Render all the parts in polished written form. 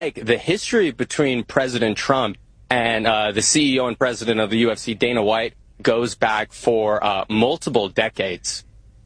Like the history between President Trump and the CEO and president of the UFC, Dana White, goes back for multiple decades.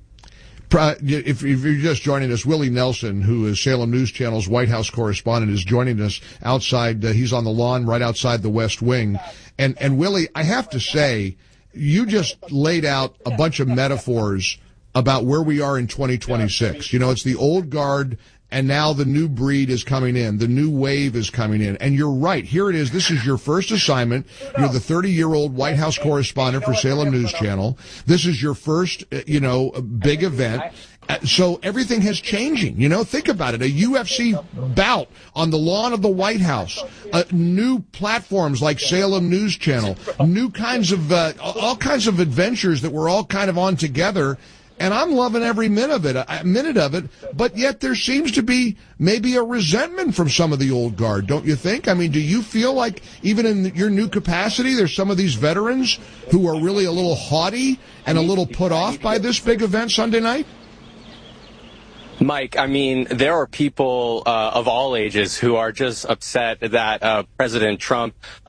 If you're just joining us, Willie Nelson, who is Salem News Channel's White House correspondent, is joining us outside. He's on the lawn right outside the West Wing. And Willie, I have to say, you just laid out a bunch of metaphors about where we are in 2026. You know, it's the old guard, and now the new breed is coming in. The new wave is coming in. And you're right. Here it is. This is your first assignment. You're the 30-year-old White House correspondent for Salem News Channel. This is your first, big event. So everything is changing. You know, think about it. A UFC bout on the lawn of the White House, new platforms like Salem News Channel, new kinds of, all kinds of adventures that we're all kind of on together. And I'm loving every minute of it, but yet there seems to be maybe a resentment from some of the old guard, don't you think? I mean, do you feel like even in your new capacity, there's some of these veterans who are really a little haughty and a little put off by this big event Sunday night? Mike, I mean, there are people of all ages who are just upset that President Trump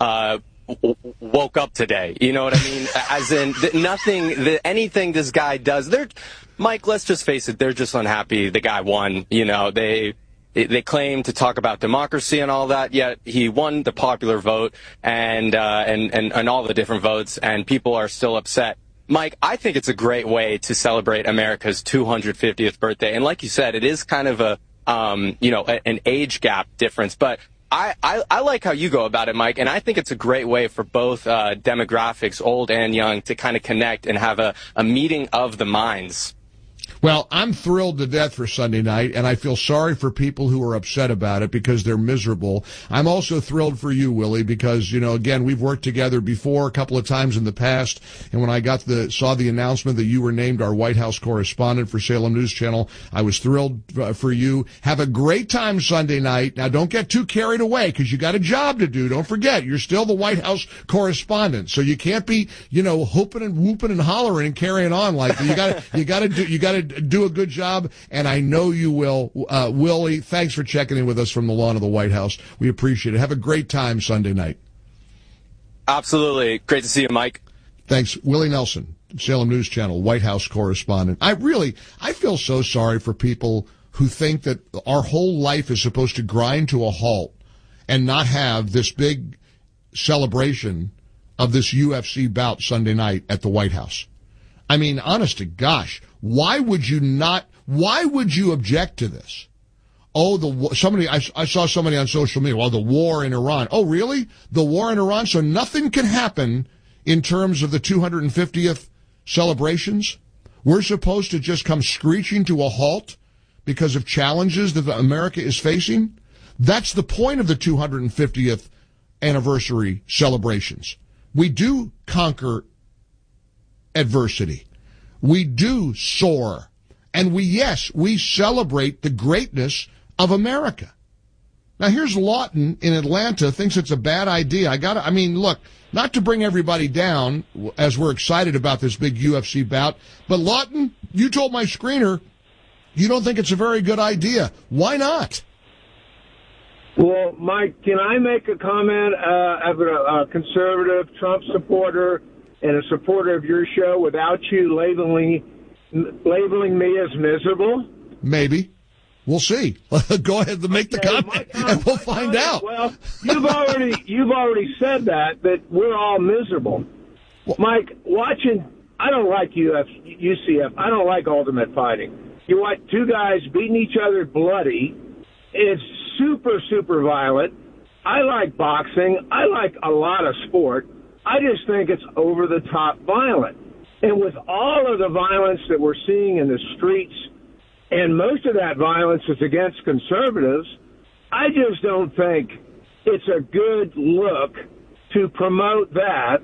woke up today. You know what I mean? As in, anything this guy does, Mike, let's just face it, they're just unhappy the guy won. You know, they claim to talk about democracy and all that, yet he won the popular vote and all the different votes, and people are still upset. Mike, I think it's a great way to celebrate America's 250th birthday. And like you said, it is kind of an age gap difference, but I like how you go about it, Mike, and I think it's a great way for both demographics, old and young, to kind of connect and have a meeting of the minds. Well, I'm thrilled to death for Sunday night, and I feel sorry for people who are upset about it because they're miserable. I'm also thrilled for you, Willie, because, you know, again, we've worked together before a couple of times in the past, and when I saw the announcement that you were named our White House correspondent for Salem News Channel, I was thrilled for you. Have a great time Sunday night. Now, don't get too carried away because you got a job to do. Don't forget, you're still the White House correspondent, so you can't be, hooping and whooping and hollering and carrying on like that. You got to do a good job, and I know you will. Willie, thanks for checking in with us from the lawn of the White House. We appreciate it. Have a great time Sunday night. Absolutely. Great to see you, Mike. Thanks. Willie Nelson, Salem News Channel, White House correspondent. I feel so sorry for people who think that our whole life is supposed to grind to a halt and not have this big celebration of this UFC bout Sunday night at the White House. I mean, honest to gosh, why would you object to this? Oh, I saw somebody on social media, well, the war in Iran. Oh, really? The war in Iran? So nothing can happen in terms of the 250th celebrations? We're supposed to just come screeching to a halt because of challenges that America is facing? That's the point of the 250th anniversary celebrations. We do conquer adversity. We do soar. And we celebrate the greatness of America. Now here's Lawton in Atlanta thinks it's a bad idea. Look, not to bring everybody down as we're excited about this big UFC bout, but Lawton, you told my screener you don't think it's a very good idea. Why not? Well, Mike, can I make a comment as a conservative Trump supporter and a supporter of your show without you labeling me as miserable? Maybe. We'll see. Go ahead and make the comment, and we'll find out. Well, you've already said that we're all miserable. Well, Mike, I don't like UCF. I don't like Ultimate Fighting. You watch two guys beating each other bloody. It's super, super violent. I like boxing. I like a lot of sport. I just think it's over-the-top violent. And with all of the violence that we're seeing in the streets, and most of that violence is against conservatives, I just don't think it's a good look to promote that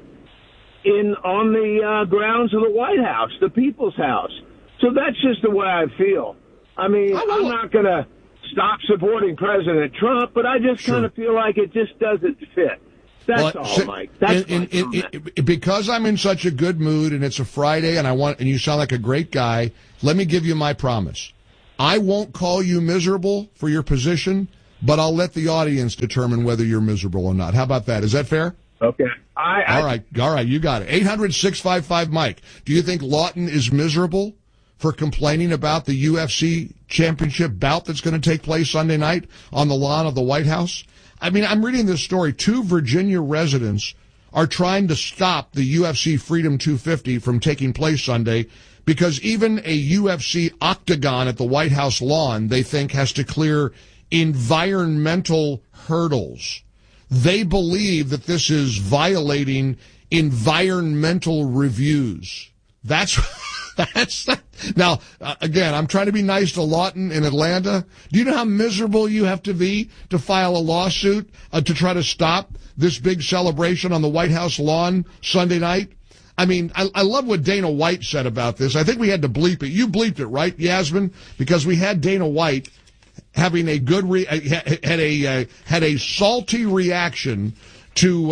on the grounds of the White House, the people's house. So that's just the way I feel. I mean, I'm not going to stop supporting President Trump, but I just kind of feel like it just doesn't fit. That's all, Mike. That's because I'm in such a good mood and it's a Friday and you sound like a great guy, let me give you my promise. I won't call you miserable for your position, but I'll let the audience determine whether you're miserable or not. How about that? Is that fair? Okay. All right, you got it. 800-655-Mike. Do you think Lawton is miserable for complaining about the UFC championship bout that's going to take place Sunday night on the lawn of the White House? I mean, I'm reading this story. 2 Virginia residents are trying to stop the UFC Freedom 250 from taking place Sunday because even a UFC octagon at the White House lawn, they think, has to clear environmental hurdles. They believe that this is violating environmental reviews. That's now, again, I'm trying to be nice to Lawton in Atlanta. Do you know how miserable you have to be to file a lawsuit to try to stop this big celebration on the White House lawn Sunday night? I mean, I love what Dana White said about this. I think we had to bleep it. You bleeped it, right, Yasmin? Because we had Dana White having a good had a salty reaction to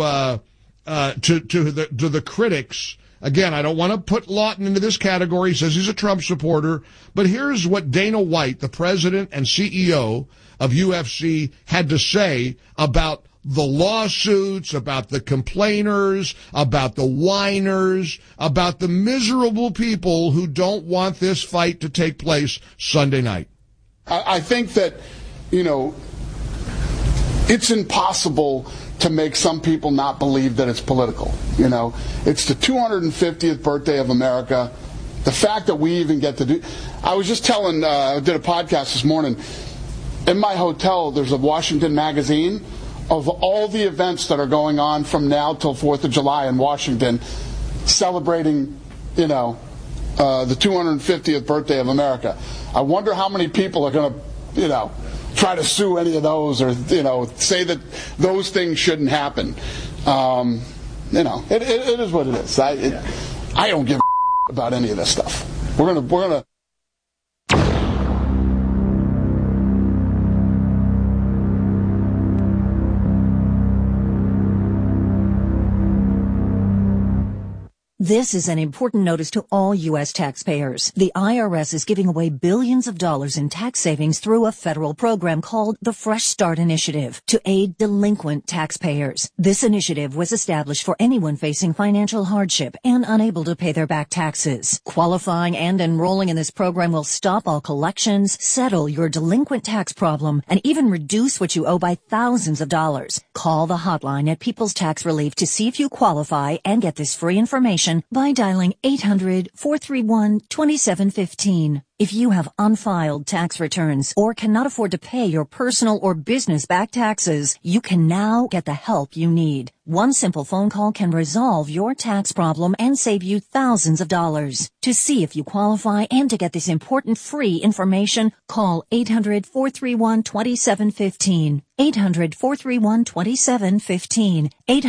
the critics. Again, I don't want to put Lawton into this category. He says he's a Trump supporter. But here's what Dana White, the president and CEO of UFC, had to say about the lawsuits, about the complainers, about the whiners, about the miserable people who don't want this fight to take place Sunday night. I think that, it's impossible to make some people not believe that it's political. It's the 250th birthday of America. The fact that we even get to do, I was just telling, I did a podcast this morning. In my hotel, there's a Washington magazine of all the events that are going on from now till 4th of July in Washington, celebrating, the 250th birthday of America. I wonder how many people are going to, try to sue any of those or, say that those things shouldn't happen. It is what it is. I don't give a about any of this stuff. We're gonna. This is an important notice to all U.S. taxpayers. The IRS is giving away billions of dollars in tax savings through a federal program called the Fresh Start Initiative to aid delinquent taxpayers. This initiative was established for anyone facing financial hardship and unable to pay their back taxes. Qualifying and enrolling in this program will stop all collections, settle your delinquent tax problem, and even reduce what you owe by thousands of dollars. Call the hotline at People's Tax Relief to see if you qualify and get this free information by dialing 800-431-2715. If you have unfiled tax returns or cannot afford to pay your personal or business back taxes, you can now get the help you need. One simple phone call can resolve your tax problem and save you thousands of dollars. To see if you qualify and to get this important free information, call 800-431-2715. 800-431-2715.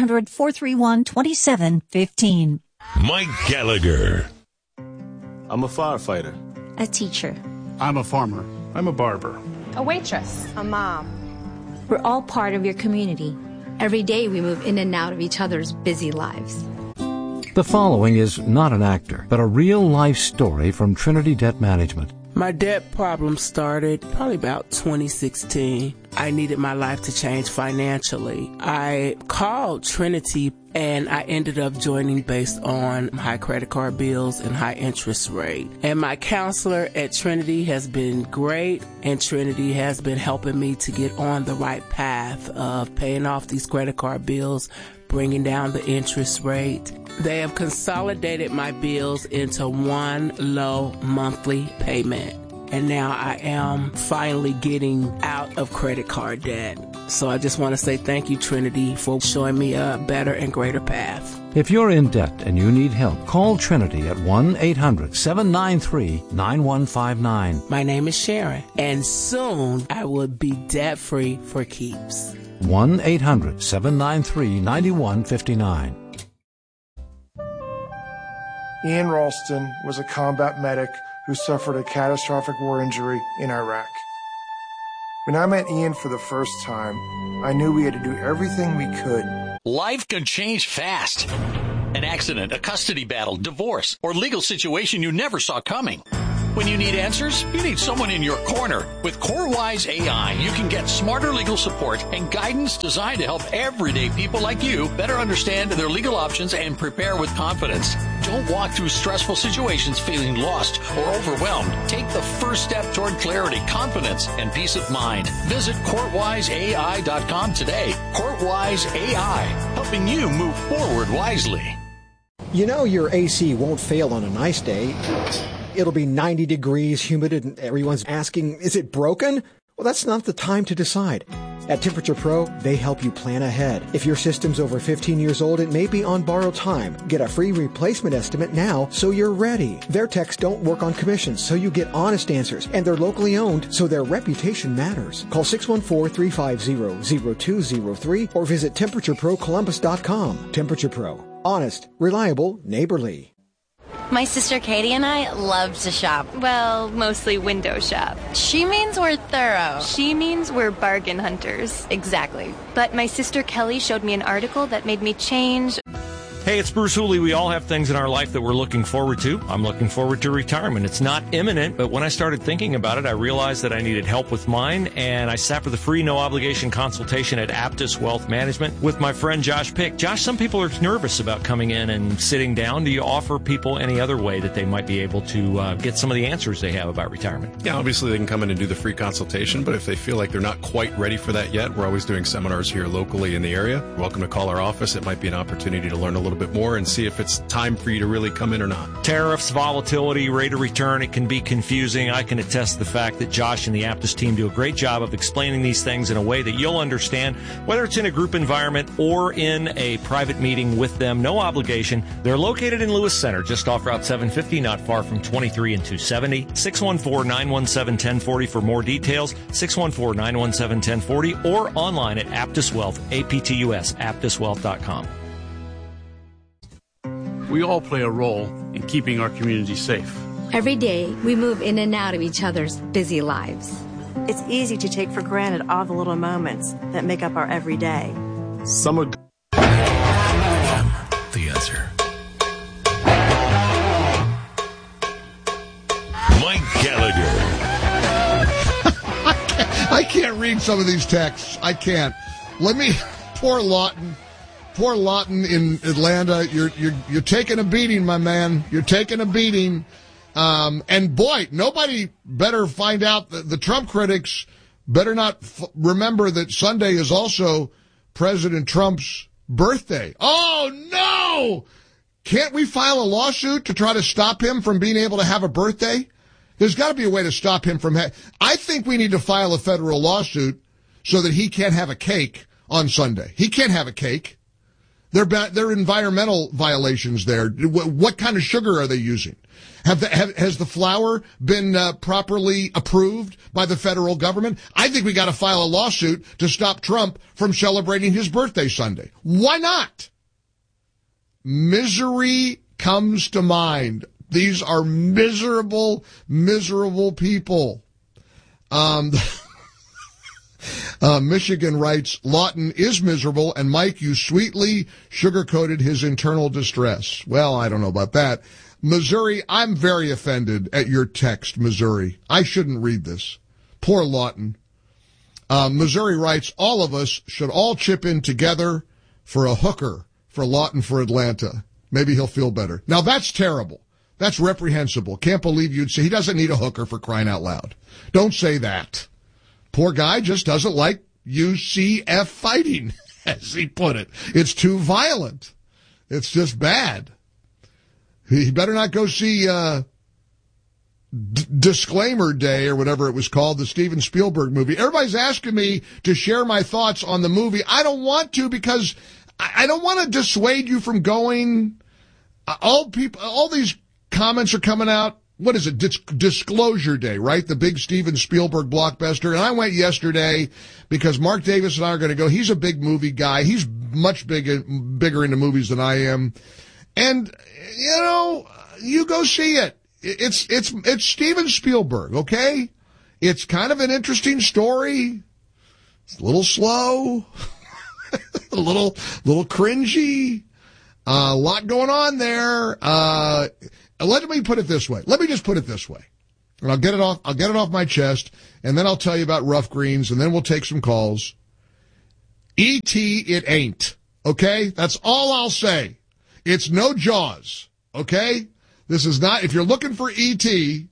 800-431-2715. Mike Gallagher. I'm a firefighter. A teacher. I'm a farmer. I'm a barber. A waitress. A mom. We're all part of your community. Every day we move in and out of each other's busy lives. The following is not an actor, but a real-life story from Trinity Debt Management. My debt problem started probably about 2016. I needed my life to change financially. I called Trinity and I ended up joining based on high credit card bills and high interest rate. And my counselor at Trinity has been great, and Trinity has been helping me to get on the right path of paying off these credit card bills, bringing down the interest rate. They have consolidated my bills into one low monthly payment. And now I am finally getting out of credit card debt. So I just want to say thank you, Trinity, for showing me a better and greater path. If you're in debt and you need help, call Trinity at 1-800-793-9159. My name is Sharon, and soon I will be debt-free for keeps. 1-800-793-9159. Ian Ralston was a combat medic who suffered a catastrophic war injury in Iraq. When I met Ian for the first time, I knew we had to do everything we could. Life can change fast. An accident, a custody battle, divorce, or legal situation you never saw coming. When you need answers, you need someone in your corner. With CoreWise AI, you can get smarter legal support and guidance designed to help everyday people like you better understand their legal options and prepare with confidence. Don't walk through stressful situations feeling lost or overwhelmed. Take the first step toward clarity, confidence, and peace of mind. Visit CourtWiseAI.com today. CourtWise AI, helping you move forward wisely. You know your AC won't fail on a nice day. It'll be 90 degrees, humid, and everyone's asking, is it broken? Well, that's not the time to decide. At Temperature Pro, they help you plan ahead. If your system's over 15 years old, it may be on borrowed time. Get a free replacement estimate now so you're ready. Their techs don't work on commissions, so you get honest answers. And they're locally owned, so their reputation matters. Call 614-350-0203 or visit TemperatureProColumbus.com. Temperature Pro. Honest, reliable, neighborly. My sister Katie and I love to shop. Well, mostly window shop. She means we're thorough. She means we're bargain hunters. Exactly. But my sister Kelly showed me an article that made me change. Hey, it's Bruce Hooley. We all have things in our life that we're looking forward to. I'm looking forward to retirement. It's not imminent, but when I started thinking about it, I realized that I needed help with mine, and I sat for the free, no-obligation consultation at Aptus Wealth Management with my friend Josh Pick. Josh, some people are nervous about coming in and sitting down. Do you offer people any other way that they might be able to get some of the answers they have about retirement? Yeah, obviously they can come in and do the free consultation, but if they feel like they're not quite ready for that yet, we're always doing seminars here locally in the area. You're welcome to call our office. It might be an opportunity to learn a little bit more and see if it's time for you to really come in or not. Tariffs, volatility, rate of return, it can be confusing. I can attest to the fact that Josh and the Aptus team do a great job of explaining these things in a way that you'll understand, whether it's in a group environment or in a private meeting with them. No obligation. They're located in Lewis Center, just off Route 750, not far from 23 and 270. 614-917-1040 for more details. 614-917-1040 or online at Aptus Wealth, APTUS, aptuswealth.com. We all play a role in keeping our community safe. Every day, we move in and out of each other's busy lives. It's easy to take for granted all the little moments that make up our everyday. Some are The Answer. Mike Gallagher. I can't read some of these texts. I can't. Poor Lawton. Poor Lawton in Atlanta. You're taking a beating, my man. You're taking a beating. And boy, nobody better find out that the Trump critics better not remember that Sunday is also President Trump's birthday. Oh no! Can't we file a lawsuit to try to stop him from being able to have a birthday? There's got to be a way to stop him from I think we need to file a federal lawsuit so that he can't have a cake on Sunday. He can't have a cake. There are environmental violations there. What kind of sugar are they using? Has the flour been properly approved by the federal government? I think we got to file a lawsuit to stop Trump from celebrating his birthday Sunday. Why not? Misery comes to mind. These are miserable, miserable people. Michigan writes, Lawton is miserable, and Mike, you sweetly sugarcoated his internal distress. Well, I don't know about that. Missouri, I'm very offended at your text, Missouri. I shouldn't read this. Poor Lawton. Missouri writes, all of us should all chip in together for a hooker for Lawton for Atlanta. Maybe he'll feel better. Now, that's terrible. That's reprehensible. Can't believe you'd say he doesn't need a hooker, for crying out loud. Don't say that. Poor guy just doesn't like UCF fighting, as he put it. It's too violent. It's just bad. He better not go see Disclaimer Day or whatever it was called, the Steven Spielberg movie. Everybody's asking me to share my thoughts on the movie. I don't want to because I don't want to dissuade you from going. All these comments are coming out. What is it? Disclosure Day, right? The big Steven Spielberg blockbuster. And I went yesterday because Mark Davis and I are going to go. He's a big movie guy. He's much bigger into movies than I am. And, you know, you go see it. It's Steven Spielberg, okay? It's kind of an interesting story. It's a little slow, a little cringy, a lot going on there. Let me put it this way. Let me just put it this way. and I'll get it off my chest, and then I'll tell you about Rough Greens, and then we'll take some calls. E.T. it ain't, okay? That's all I'll say. It's no Jaws, okay? This is not, if you're looking for E.T.,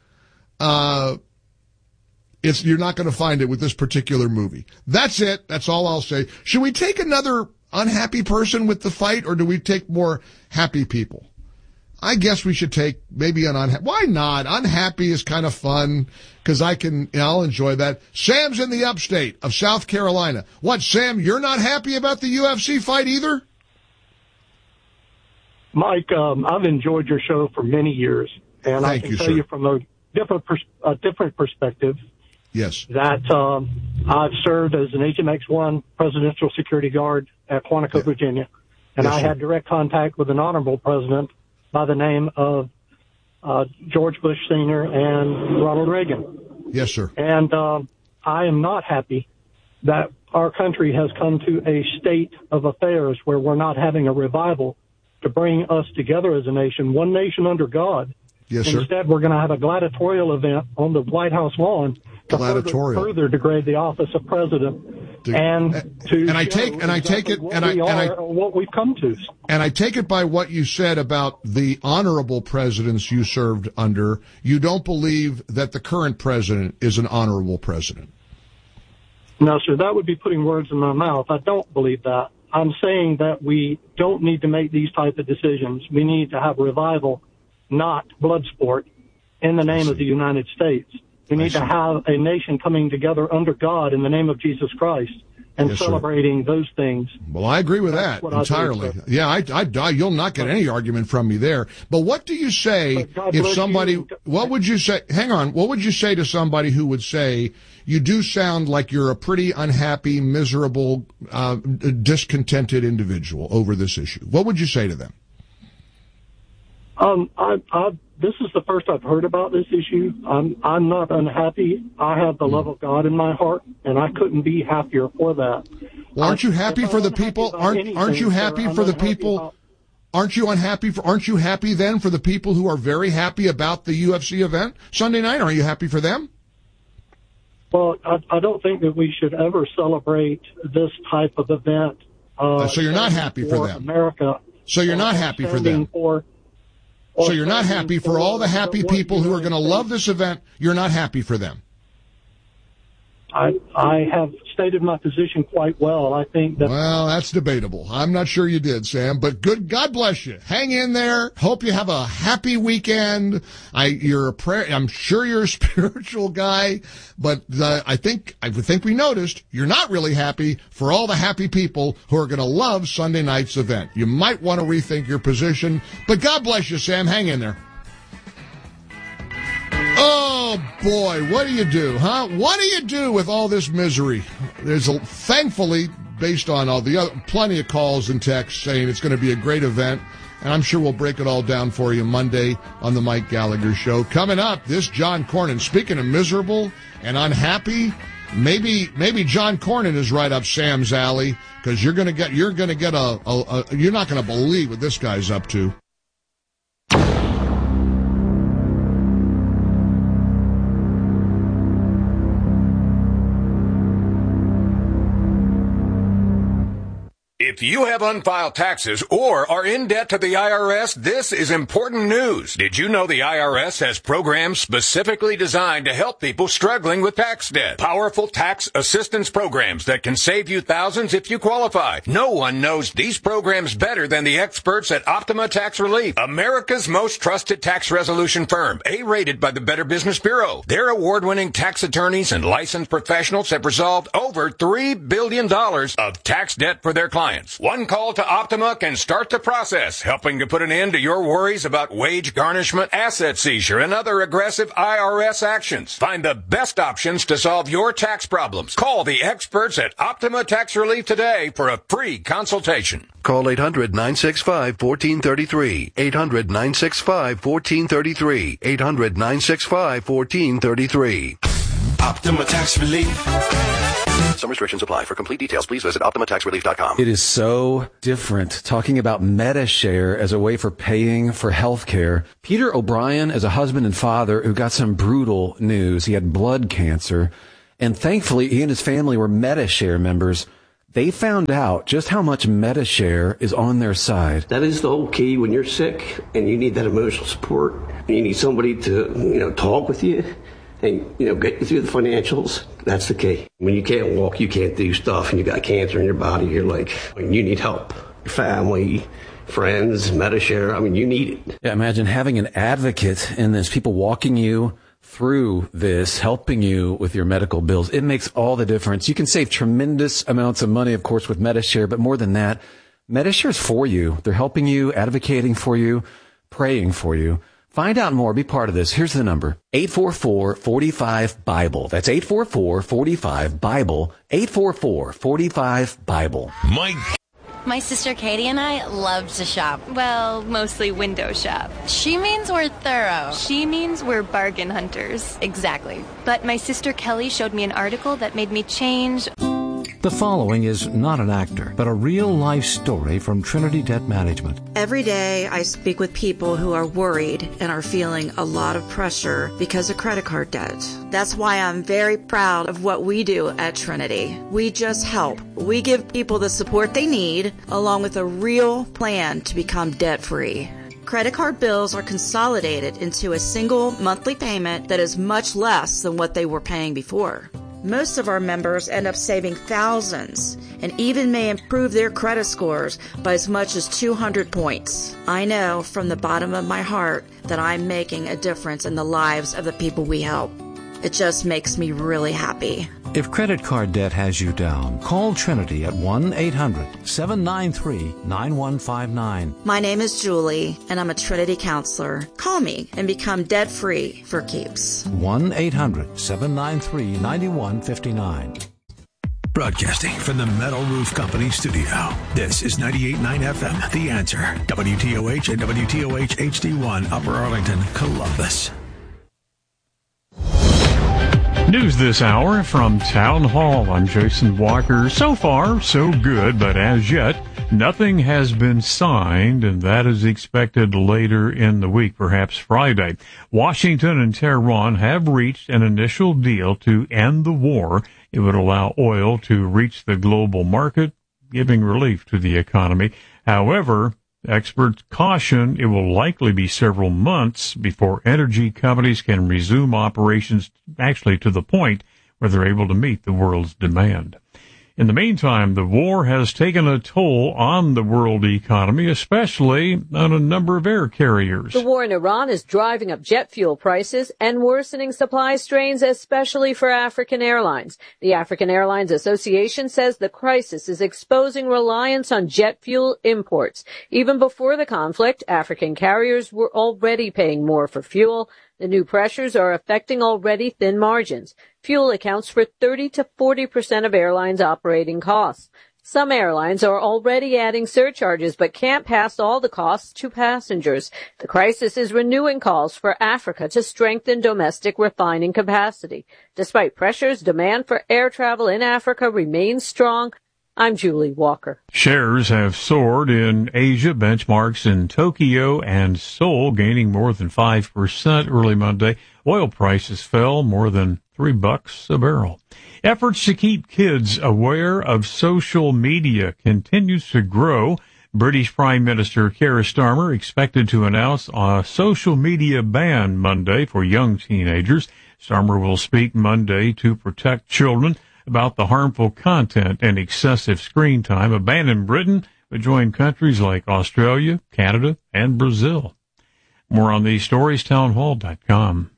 you're not going to find it with this particular movie. That's it. That's all I'll say. Should we take another unhappy person with the fight, or do we take more happy people? I guess we should take maybe an unhappy. Why not? Unhappy is kind of fun because I'll enjoy that. Sam's in the upstate of South Carolina. What, Sam, you're not happy about the UFC fight either? Mike, I've enjoyed your show for many years, and I can tell you from a different perspective. Yes. That I've served as an HMX-1 presidential security guard at Quantico, Virginia, and I had direct contact with an honorable president by the name of George Bush Sr. and Ronald Reagan. Yes, sir. And I am not happy that our country has come to a state of affairs where we're not having a revival to bring us together as a nation, one nation under God. Yes, sir. Instead, we're going to have a gladiatorial event on the White House lawn to further degrade the office of president what we've come to. And I take it by what you said about the honorable presidents you served under, you don't believe that the current president is an honorable president. No, sir, that would be putting words in my mouth. I don't believe that. I'm saying that we don't need to make these type of decisions. We need to have revival, not blood sport, in the name of the United States. We need to have a nation coming together under God in the name of Jesus Christ and celebrating those things. Well, I agree with that entirely. You'll not get any argument from me there. But what do you say if somebody, what would you say, hang on, what would you say to somebody who would say, you do sound like you're a pretty unhappy, miserable, discontented individual over this issue? What would you say to them? This is the first I've heard about this issue. I'm not unhappy. I have the love of God in my heart, and I couldn't be happier for that. Well, aren't you happy for the people? Aren't you happy for the people? Aren't you unhappy aren't you happy then for the people who are very happy about the UFC event Sunday night? Are you happy for them? Well, I don't think that we should ever celebrate this type of event. So you're not happy for them? America. So you're not happy for them? So you're not happy for all the happy people who are going to love this event? You're not happy for them? I have stated my position quite well. I think that... Well, that's debatable. I'm not sure you did, Sam, but good. God bless you. Hang in there. Hope you have a happy weekend. I'm sure you're a spiritual guy, but I think we noticed you're not really happy for all the happy people who are going to love Sunday night's event. You might want to rethink your position, but God bless you, Sam. Hang in there. Oh, boy, what do you do, huh? What do you do with all this misery? Thankfully, based on all the other, plenty of calls and texts saying it's going to be a great event, and I'm sure we'll break it all down for you Monday on the Mike Gallagher Show. Coming up, this John Cornyn. Speaking of miserable and unhappy, maybe John Cornyn is right up Sam's alley, because you're not going to believe what this guy's up to. If you have unfiled taxes or are in debt to the IRS, this is important news. Did you know the IRS has programs specifically designed to help people struggling with tax debt? Powerful tax assistance programs that can save you thousands if you qualify. No one knows these programs better than the experts at Optima Tax Relief, America's most trusted tax resolution firm, A-rated by the Better Business Bureau. Their award-winning tax attorneys and licensed professionals have resolved over $3 billion of tax debt for their clients. One call to Optima can start the process, helping to put an end to your worries about wage garnishment, asset seizure, and other aggressive IRS actions. Find the best options to solve your tax problems. Call the experts at Optima Tax Relief today for a free consultation. Call 800-965-1433. 800-965-1433. 800-965-1433. Optima Tax Relief. Some restrictions apply. For complete details, please visit OptimaTaxRelief.com. It is so different talking about Medi-Share as a way for paying for health care. Peter O'Brien is a husband and father who got some brutal news. He had blood cancer, and thankfully he and his family were Medi-Share members. They found out just how much Medi-Share is on their side. That is the whole key when you're sick and you need that emotional support. And you need somebody to, talk with you and, get you through the financials. That's the key. When you can't walk, you can't do stuff, and you got cancer in your body, you're like, you need help. Your family, friends, Medi-Share, you need it. Yeah, imagine having an advocate in this, people walking you through this, helping you with your medical bills. It makes all the difference. You can save tremendous amounts of money, of course, with Medi-Share, but more than that, Medi-Share is for you. They're helping you, advocating for you, praying for you. Find out more. Be part of this. Here's the number. 844-45-BIBLE. That's 844-45-BIBLE. 844-45-BIBLE. Mike. My sister Katie and I love to shop. Well, mostly window shop. She means we're thorough. She means we're bargain hunters. Exactly. But my sister Kelly showed me an article that made me change. The following is not an actor, but a real-life story from Trinity Debt Management. Every day I speak with people who are worried and are feeling a lot of pressure because of credit card debt. That's why I'm very proud of what we do at Trinity. We just help. We give people the support they need, along with a real plan to become debt-free. Credit card bills are consolidated into a single monthly payment that is much less than what they were paying before. Most of our members end up saving thousands and even may improve their credit scores by as much as 200 points. I know from the bottom of my heart that I'm making a difference in the lives of the people we help. It just makes me really happy. If credit card debt has you down, call Trinity at 1-800-793-9159. My name is Julie, and I'm a Trinity counselor. Call me and become debt-free for keeps. 1-800-793-9159. Broadcasting from the Metal Roof Company studio. This is 98.9 FM, The Answer. WTOH and WTOH HD1, Upper Arlington, Columbus. News this hour from Town Hall. I'm Jason Walker. So far, so good, but as yet, nothing has been signed, and that is expected later in the week, perhaps Friday. Washington and Tehran have reached an initial deal to end the war. It would allow oil to reach the global market, giving relief to the economy. However, experts caution it will likely be several months before energy companies can resume operations actually to the point where they're able to meet the world's demand. In the meantime, the war has taken a toll on the world economy, especially on a number of air carriers. The war in Iran is driving up jet fuel prices and worsening supply strains, especially for African airlines. The African Airlines Association says the crisis is exposing reliance on jet fuel imports. Even before the conflict, African carriers were already paying more for fuel. The new pressures are affecting already thin margins. Fuel accounts for 30 to 40% of airlines' operating costs. Some airlines are already adding surcharges but can't pass all the costs to passengers. The crisis is renewing calls for Africa to strengthen domestic refining capacity. Despite pressures, demand for air travel in Africa remains strong. I'm Julie Walker. Shares have soared in Asia, benchmarks in Tokyo and Seoul gaining more than 5% early Monday. Oil prices fell more than $3 a barrel. Efforts to keep kids aware of social media continues to grow. British Prime Minister Keir Starmer expected to announce a social media ban Monday for young teenagers. Starmer will speak Monday to protect children about the harmful content and excessive screen time. A ban in Britain would join countries like Australia, Canada, and Brazil. More on these stories, townhall.com.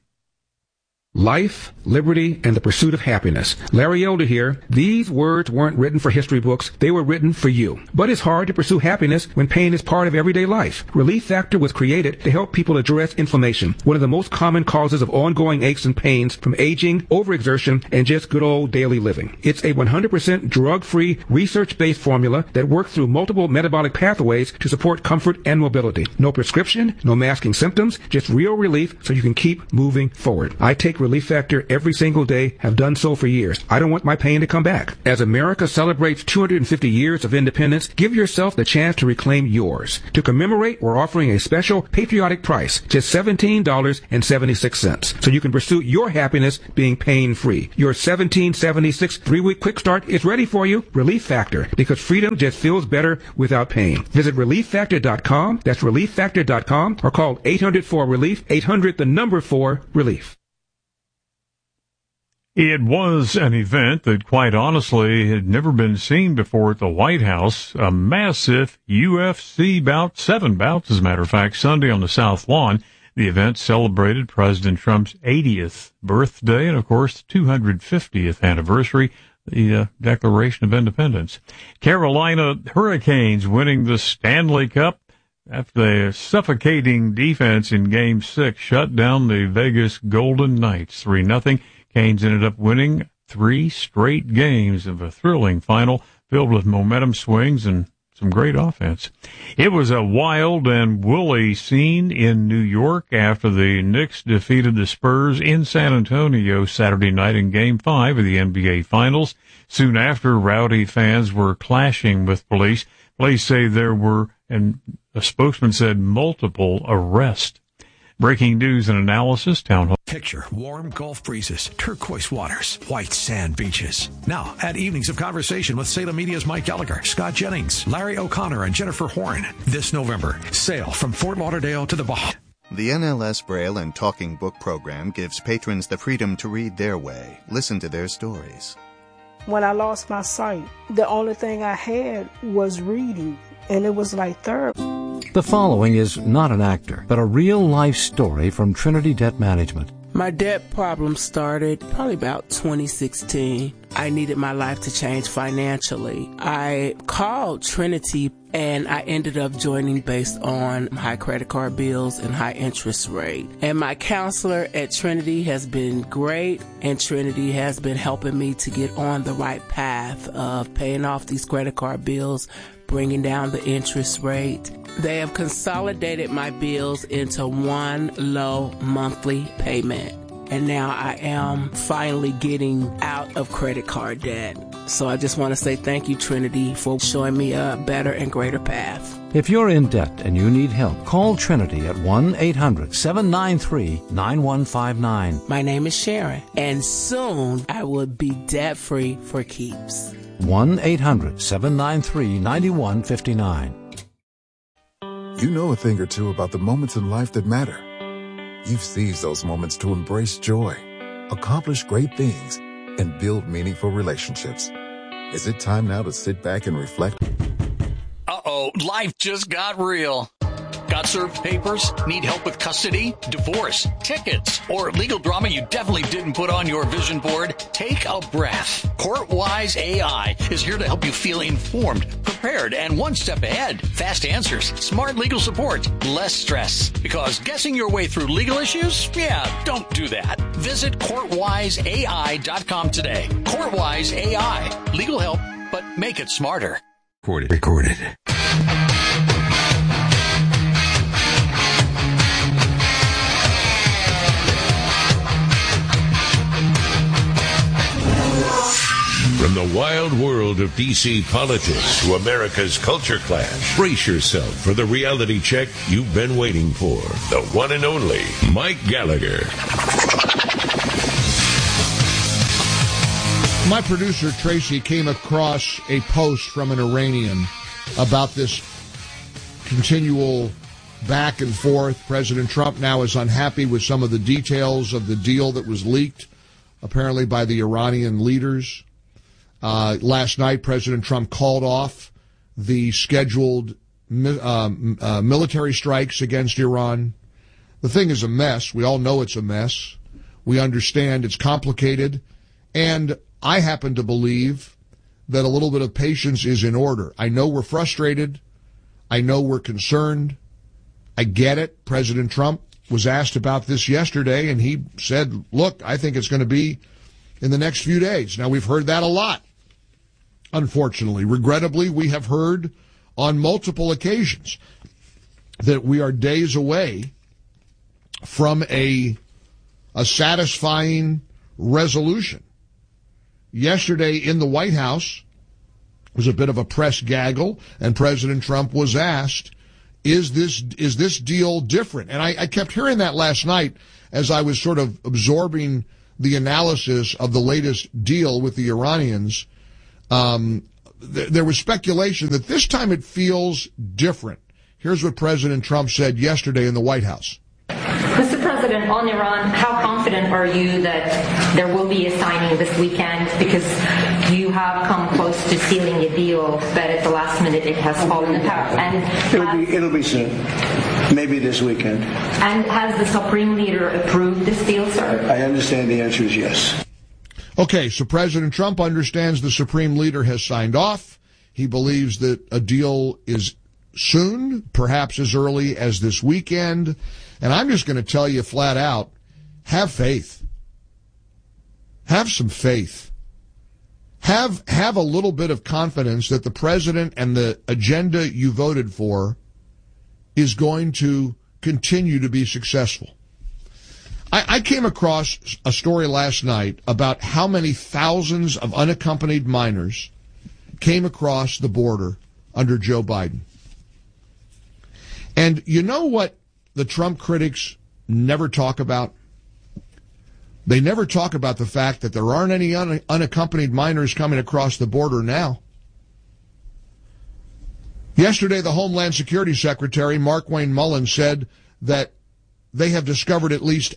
Life, liberty, and the pursuit of happiness. Larry Elder here. These words weren't written for history books. They were written for you. But it's hard to pursue happiness when pain is part of everyday life. Relief Factor was created to help people address inflammation, one of the most common causes of ongoing aches and pains from aging, overexertion, and just good old daily living. It's a 100% drug-free, research-based formula that works through multiple metabolic pathways to support comfort and mobility. No prescription, no masking symptoms, just real relief so you can keep moving forward. I take take Relief Factor every single day, have done so for years. I don't want my pain to come back. As America celebrates 250 years of independence, give yourself the chance to reclaim yours. To commemorate, we're offering a special patriotic price, just $17.76, so you can pursue your happiness being pain-free. Your $17.76 3-week quick start is ready for you. Relief Factor, because freedom just feels better without pain. Visit ReliefFactor.com. That's ReliefFactor.com, or call 800-4-RELIEF, 800-4-RELIEF. It was an event that, quite honestly, had never been seen before at the White House. A massive UFC bout, 7 bouts, as a matter of fact, Sunday on the South Lawn. The event celebrated President Trump's 80th birthday and, of course, the 250th anniversary, the Declaration of Independence. Carolina Hurricanes winning the Stanley Cup after the suffocating defense in Game 6 shut down the Vegas Golden Knights 3-0. Canes ended up winning 3 straight games of a thrilling final filled with momentum swings and some great offense. It was a wild and woolly scene in New York after the Knicks defeated the Spurs in San Antonio Saturday night in Game 5 of the NBA Finals. Soon after, rowdy fans were clashing with police. Police say there were, and a spokesman said, multiple arrests. Breaking news and analysis, Town Hall. Picture warm Gulf breezes, turquoise waters, white sand beaches. Now, add evenings of conversation with Salem Media's Mike Gallagher, Scott Jennings, Larry O'Connor, and Jennifer Horn. This November, sail from Fort Lauderdale to the Bahamas. The NLS Braille and Talking Book program gives patrons the freedom to read their way, listen to their stories. When I lost my sight, the only thing I had was reading, and it was like therapy. The following is not an actor, but a real-life story from Trinity Debt Management. My debt problem started probably about 2016. I needed my life to change financially. I called Trinity and I ended up joining based on high credit card bills and high interest rate. And my counselor at Trinity has been great, and Trinity has been helping me to get on the right path of paying off these credit card bills, bringing down the interest rate. They have consolidated my bills into one low monthly payment. And now I am finally getting out of credit card debt. So I just want to say thank you, Trinity, for showing me a better and greater path. If you're in debt and you need help, call Trinity at 1-800-793-9159. My name is Sharon, and soon I will be debt-free for keeps. 1-800-793-9159. You know a thing or two about the moments in life that matter. You've seized those moments to embrace joy, accomplish great things, and build meaningful relationships. Is it time now to sit back and reflect? Uh-oh, life just got real. Got served papers? Need help with custody, divorce, tickets, or legal drama you definitely didn't put on your vision board? Take a breath. CourtWise AI is here to help you feel informed, prepared, and one step ahead. Fast answers, smart legal support, less stress. Because guessing your way through legal issues? Yeah, don't do that. Visit CourtWiseAI.com today. CourtWise AI. Legal help, but make it smarter. Recorded. From the wild world of D.C. politics to America's culture clash, brace yourself for the reality check you've been waiting for. The one and only Mike Gallagher. My producer, Tracy, came across a post from an Iranian about this continual back and forth. President Trump now is unhappy with some of the details of the deal that was leaked, apparently by the Iranian leaders. Last night, President Trump called off the scheduled military strikes against Iran. The thing is a mess. We all know it's a mess. We understand it's complicated. And I happen to believe that a little bit of patience is in order. I know we're frustrated. I know we're concerned. I get it. President Trump was asked about this yesterday, and he said, look, I think it's going to be in the next few days. Now, we've heard that a lot. Unfortunately, regrettably, we have heard on multiple occasions that we are days away from a a satisfying resolution. Yesterday in the White House was a bit of a press gaggle, and President Trump was asked, is this deal different? And I kept hearing that last night as I was sort of absorbing the analysis of the latest deal with the Iranians. There was speculation that this time it feels different. Here's what President Trump said yesterday in the White House. Mr. President, on Iran, how confident are you that there will be a signing this weekend? Because you have come close to sealing a deal, but at the last minute it has fallen apart. And it'll be soon. Maybe this weekend. And has the Supreme Leader approved this deal, sir? I understand the answer is yes. Okay, so President Trump understands the Supreme Leader has signed off. He believes that a deal is soon, perhaps as early as this weekend. And I'm just going to tell you flat out, have faith. Have some faith. Have a little bit of confidence that the president and the agenda you voted for is going to continue to be successful. I came across a story last night about how many thousands of unaccompanied minors came across the border under Joe Biden. And you know what the Trump critics never talk about? They never talk about the fact that there aren't any unaccompanied minors coming across the border now. Yesterday, the Homeland Security Secretary, Markwayne Mullins, said that they have discovered at least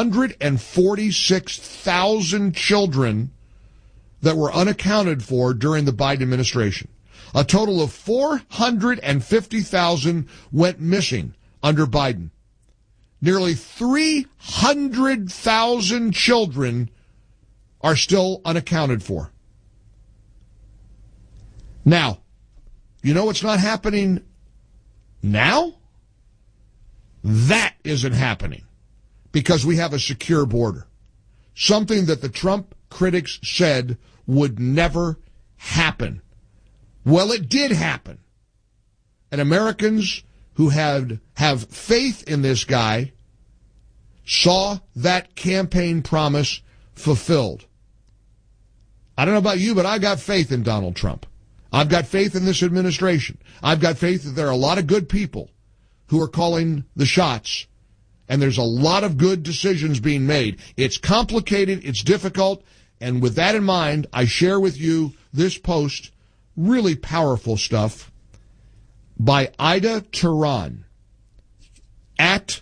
146,000 children that were unaccounted for during the Biden administration. A total of 450,000 went missing under Biden. Nearly 300,000 children are still unaccounted for. Now, you know what's not happening now? That isn't happening because we have a secure border. Something that the Trump critics said would never happen. Well, it did happen. And Americans who have faith in this guy saw that campaign promise fulfilled. I don't know about you, but I got faith in Donald Trump. I've got faith in this administration. I've got faith that there are a lot of good people who are calling the shots, and there's a lot of good decisions being made. It's complicated, it's difficult, and with that in mind, I share with you this post, really powerful stuff, by Ida Turan, at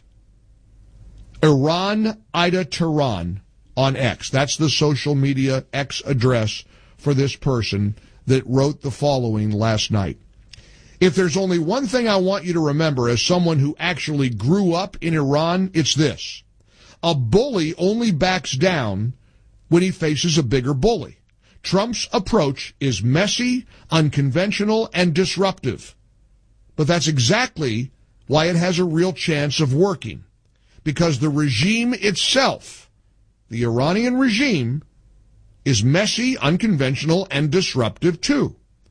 Iran Ida Turan on X. That's the social media X address for this person that wrote the following last night. If there's only one thing I want you to remember as someone who actually grew up in Iran, it's this. A bully only backs down when he faces a bigger bully. Trump's approach is messy, unconventional, and disruptive. But that's exactly why it has a real chance of working. Because the regime itself, the Iranian regime, is messy, unconventional, and disruptive too.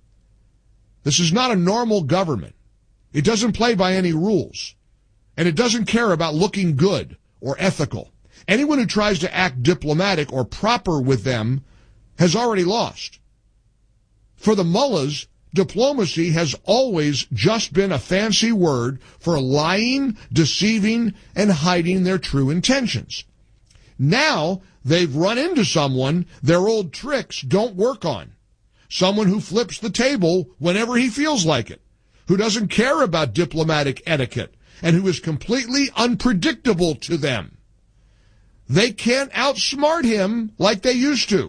This is not a normal government. It doesn't play by any rules. And it doesn't care about looking good or ethical. Anyone who tries to act diplomatic or proper with them has already lost. For the mullahs, diplomacy has always just been a fancy word for lying, deceiving, and hiding their true intentions. Now they've run into someone their old tricks don't work on. Someone who flips the table whenever he feels like it, who doesn't care about diplomatic etiquette, and who is completely unpredictable to them. They can't outsmart him like they used to.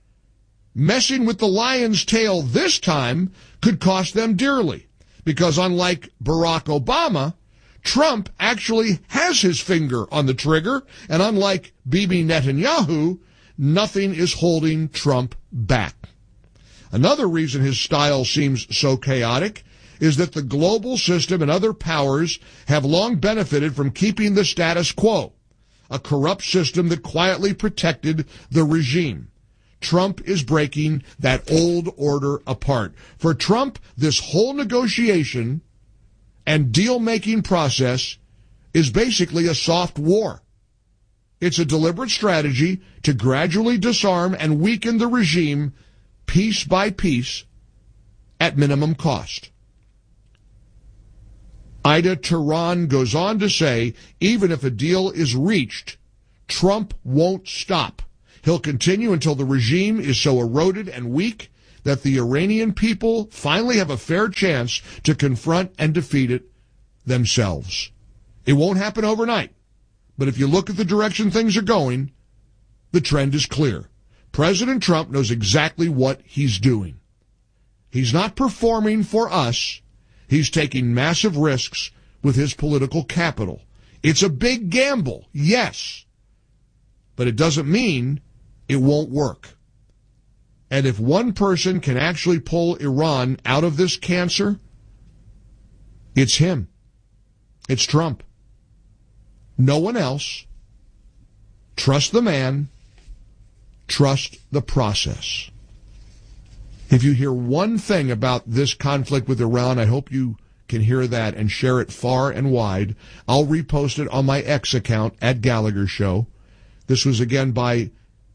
Messing with the lion's tail this time could cost them dearly, because unlike Barack Obama, Trump actually has his finger on the trigger, and unlike Bibi Netanyahu, nothing is holding Trump back. Another reason his style seems so chaotic is that the global system and other powers have long benefited from keeping the status quo, a corrupt system that quietly protected the regime. Trump is breaking that old order apart. For Trump, this whole negotiation and deal-making process is basically a soft war. It's a deliberate strategy to gradually disarm and weaken the regime piece by piece at minimum cost. Ida Turan goes on to say, even if a deal is reached, Trump won't stop. He'll continue until the regime is so eroded and weak that the Iranian people finally have a fair chance to confront and defeat it themselves. It won't happen overnight, but if you look at the direction things are going, the trend is clear. President Trump knows exactly what he's doing. He's not performing for us. He's taking massive risks with his political capital. It's a big gamble, yes, but it doesn't mean it won't work. And if one person can actually pull Iran out of this cancer, it's him. It's Trump. No one else. Trust the man. Trust the process. If you hear one thing about this conflict with Iran, I hope you can hear that and share it far and wide. I'll repost it on my X account at Gallagher Show. This was again by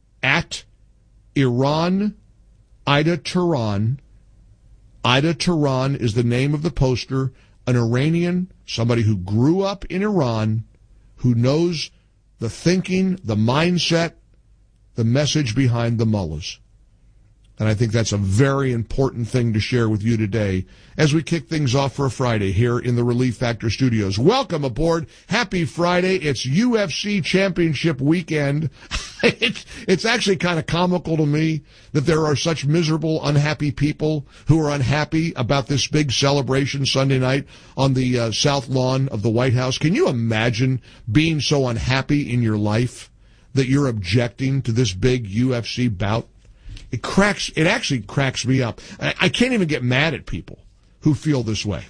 @Iran Ida Turan. Ida Turan is the name of the poster, an Iranian, somebody who grew up in Iran, who knows the thinking, the mindset, the message behind the mullahs. And I think that's a very important thing to share with you today as we kick things off for a Friday here in the Relief Factor Studios. Welcome aboard. Happy Friday. It's UFC Championship weekend. It's actually kind of comical to me that there are such miserable, unhappy people who are unhappy about this big celebration Sunday night on the South Lawn of the White House. Can you imagine being so unhappy in your life that you're objecting to this big UFC bout? It actually cracks me up. I can't even get mad at people who feel this way.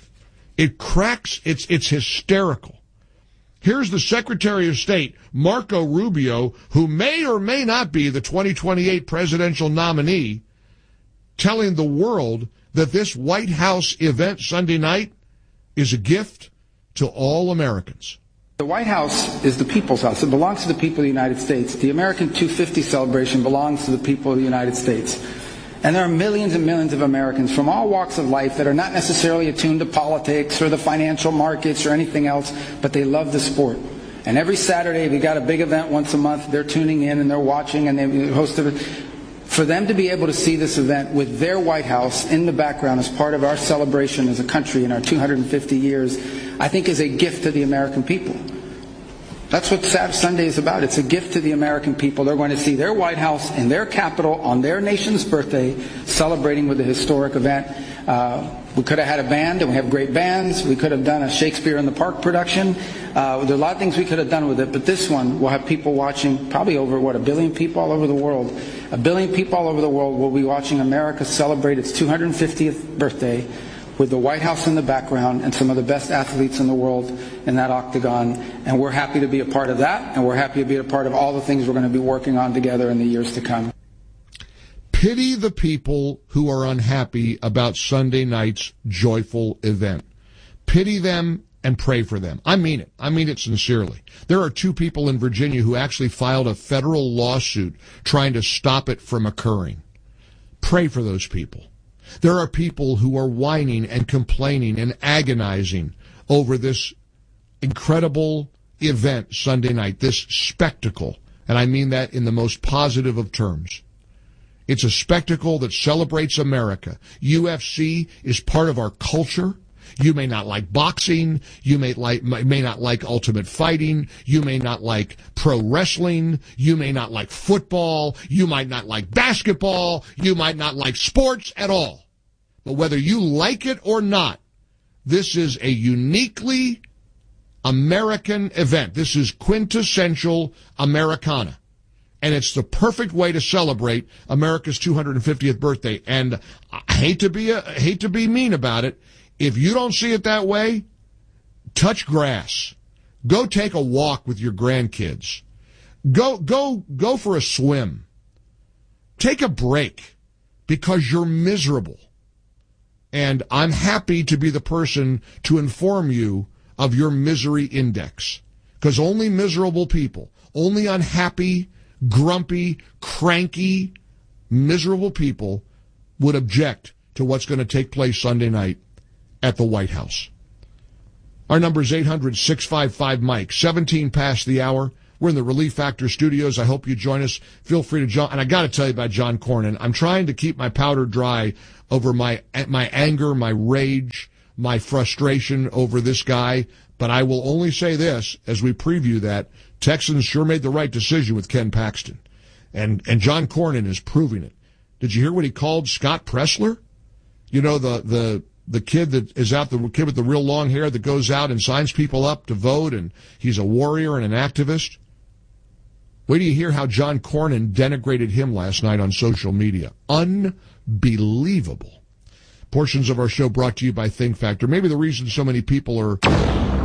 It's hysterical. Here's the Secretary of State, Marco Rubio, who may or may not be the 2028 presidential nominee, telling the world that this White House event Sunday night is a gift to all Americans. The White House is the people's house. It belongs to the people of the United States. The American 250 celebration belongs to the people of the United States. And there are millions and millions of Americans from all walks of life that are not necessarily attuned to politics or the financial markets or anything else, but they love the sport. And every Saturday, we got a big event once a month. They're tuning in and they're watching and they host it. For them to be able to see this event with their White House in the background as part of our celebration as a country in our 250 years, I think is a gift to the American people. That's what Sunday is about. It's a gift to the American people. They're going to see their White House in their capital on their nation's birthday celebrating with a historic event. We could have had a band, and we have great bands. We could have done a Shakespeare in the Park production. There are a lot of things we could have done with it, but this one will have people watching, probably over, 1 billion people all over the world. 1 billion people all over the world will be watching America celebrate its 250th birthday with the White House in the background and some of the best athletes in the world in that octagon. And we're happy to be a part of that, and we're happy to be a part of all the things we're going to be working on together in the years to come. Pity the people who are unhappy about Sunday night's joyful event. Pity them and pray for them. I mean it. I mean it sincerely. There are 2 people in Virginia who actually filed a federal lawsuit trying to stop it from occurring. Pray for those people. There are people who are whining and complaining and agonizing over this incredible event Sunday night, this spectacle, and I mean that in the most positive of terms. It's a spectacle that celebrates America. UFC is part of our culture. You may not like boxing. You may not like ultimate fighting. You may not like pro wrestling. You may not like football. You might not like basketball. You might not like sports at all. But whether you like it or not, this is a uniquely American event. This is quintessential Americana. And it's the perfect way to celebrate America's 250th birthday. And I hate to be mean about it. If you don't see it that way, touch grass. Go take a walk with your grandkids. Go for a swim. Take a break because you're miserable. And I'm happy to be the person to inform you of your misery index. Because only miserable people, only unhappy, grumpy, cranky, miserable people would object to what's going to take place Sunday night at the White House. Our number is 800-655-MIKE, 17 past the hour. We're in the Relief Factor studios. I hope you join us. Feel free to join. And I got to tell you about John Cornyn. I'm trying to keep my powder dry over my anger, my rage, my frustration over this guy. But I will only say this as we preview that. Texans sure made the right decision with Ken Paxton. And John Cornyn is proving it. Did you hear what he called Scott Pressler? You know, the kid that is out, the kid with the real long hair that goes out and signs people up to vote, and he's a warrior and an activist. Wait till you hear how John Cornyn denigrated him last night on social media. Unbelievable. Portions of our show brought to you by Think Factor. Maybe the reason so many people are